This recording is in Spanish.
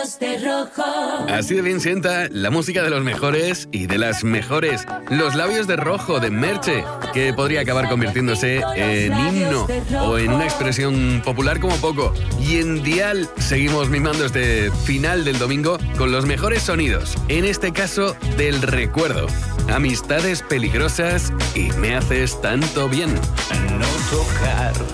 labios de rojo. Así de bien sienta la música de los mejores y de las mejores. Los labios de rojo de Merche, que podría acabar convirtiéndose en himno o en una expresión popular como poco. Y en Dial seguimos mimando este final del domingo con los mejores sonidos, en este caso del recuerdo. Amistades peligrosas y me haces tanto bien. No tocar